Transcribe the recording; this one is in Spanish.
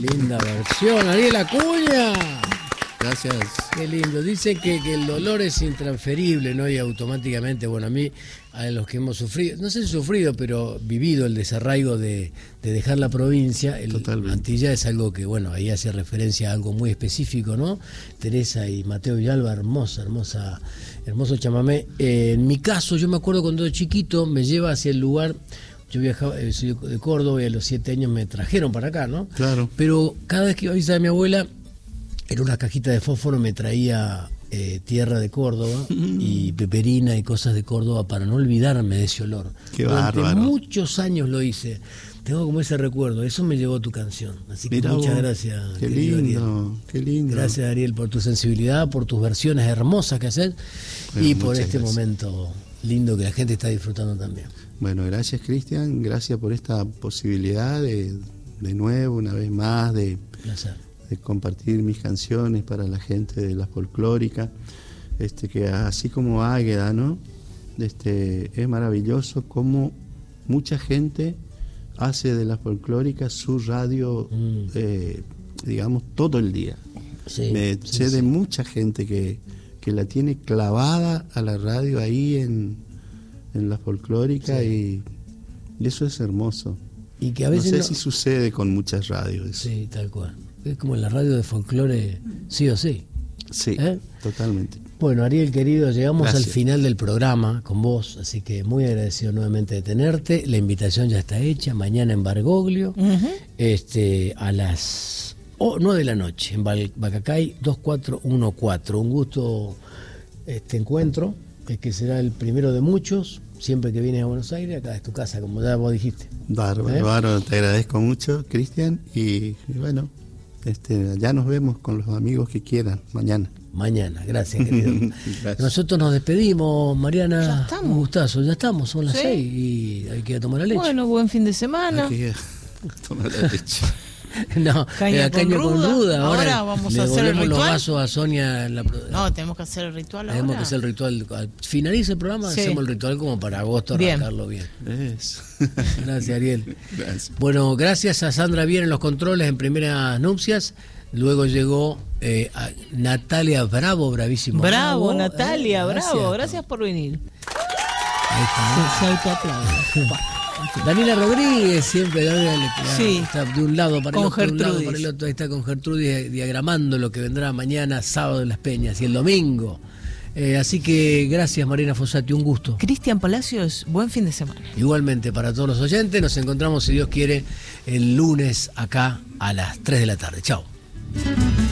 linda versión, Ariel Acuña. Gracias. Qué lindo. Dicen que el dolor es intransferible, ¿no? Y automáticamente, bueno, a mí, a los que hemos sufrido, no sé si sufrido, pero vivido el desarraigo de dejar la provincia, el Antilla es algo que, bueno, ahí hace referencia a algo muy específico, ¿no? Teresa y Mateo Villalba, hermoso chamamé. En mi caso, yo me acuerdo cuando era chiquito, me lleva hacia el lugar. Yo viajaba, soy de Córdoba y a los 7 años me trajeron para acá, ¿no? Claro. Pero cada vez que iba a visitar a mi abuela, en una cajita de fósforo me traía tierra de Córdoba y peperina y cosas de Córdoba para no olvidarme de ese olor. Qué bárbaro. Durante muchos años lo hice. Tengo como ese recuerdo. Eso me llevó tu canción. Así que Mirá muchas vos. gracias. Qué lindo, qué lindo. Gracias, Ariel, por tu sensibilidad, por tus versiones hermosas que haces y por este momento lindo que la gente está disfrutando también. Bueno, gracias, Cristian. Gracias por esta posibilidad de nuevo, una vez más, de compartir mis canciones para la gente de la folclórica, que así como Águeda, ¿no? Es maravilloso cómo mucha gente hace de la folclórica su radio, digamos, todo el día. Sé de mucha gente que la tiene clavada a la radio ahí en la folclórica y eso es hermoso. Y que a veces no sé si sucede con muchas radios. Sí, tal cual. Es como en la radio de folclore, sí o sí. Sí, totalmente. Bueno, Ariel, querido, llegamos al final del programa con vos, así que muy agradecido nuevamente de tenerte. La invitación ya está hecha, mañana en Bargoglio, a las 9 de la noche, en Bacacay 2414. Un gusto este encuentro, que será el primero de muchos. Siempre que vienes a Buenos Aires, acá es tu casa, como ya vos dijiste. Bárbaro, te agradezco mucho, Cristian, y bueno, ya nos vemos con los amigos que quieran mañana. Mañana, gracias, querido. Gracias. Nosotros nos despedimos, Mariana. Ya estamos. Un gustazo, ya estamos, son las 6 y hay que ir a tomar la leche. Bueno, buen fin de semana. Hay que ir a tomar la leche. No, caña con ruda. Ahora vamos le a hacer el los ritual. vasos a Sonia. No, tenemos que hacer el ritual ahora. Tenemos que hacer el ritual. Al finalice el programa, hacemos el ritual como para agosto arrancarlo bien. Gracias, Ariel. Gracias. Bueno, gracias a Sandra Bien en los controles en Primeras Nupcias. Luego llegó a Natalia Bravo, bravísimo. Bravo, Natalia, bravo. Gracias por venir. Ahí está. Daniela Rodríguez siempre está de un lado para el otro, de un lado para el otro. Ahí está con Gertrudis diagramando lo que vendrá mañana, sábado en Las Peñas y el domingo. Así que gracias, Mariana Fossati, un gusto. Cristian Palacios, buen fin de semana. Igualmente para todos los oyentes, nos encontramos, si Dios quiere, el lunes acá a las 3 de la tarde. Chao.